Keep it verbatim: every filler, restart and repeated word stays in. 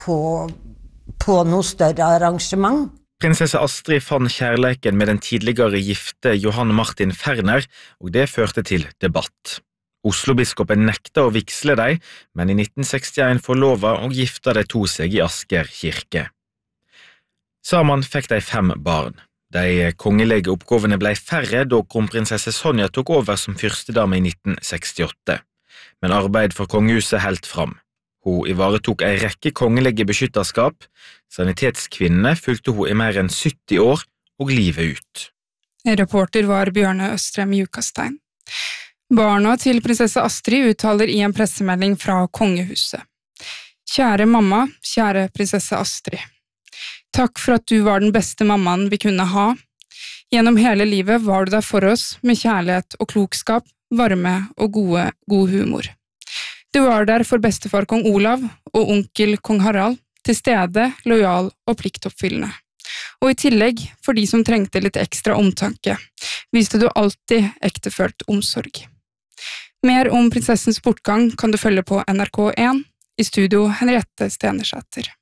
på, på noe større arrangement. Prinsesse Astrid fant kjærleiken med den tidligere gifte Johan Martin Ferner, og det førte til debatt. Oslo-biskopen nekta å vigsle deg, men i nitten sekstien forlova og gifta de to seg i Asker kirke. Sammen fikk de fem barn. De kongelige oppgavene ble færre da kronprinsesse Sonja tok over som fyrstedame i nitten sekstiåtte. Men arbeid for kongehuset helt fram. Hun ivaretok en rekke kongelige beskytterskap. Sanitetskvinnene fulgte hun i mer enn sytti år og livet ut. Reporter var Bjørne Østrem Jukastein. Barna til prinsesse Astrid uttaler i en pressemelding fra kongehuset. Kjære mamma, kjære prinsesse Astrid. Takk for at du var den beste mammaen vi kunne ha. Gjennom hele livet var du der for oss med kjærlighet og klokskap, varme og gode, god humor. Du var der for bestefar kong Olav og onkel kong Harald, til stede, lojal og pliktoppfyllende. Og i tillegg, for de som trengte litt ekstra omtanke, viste du alltid ektefølt omsorg. Mer om prinsessens bortgang kan du følge på N R K en, i studio Henriette Stenersæter.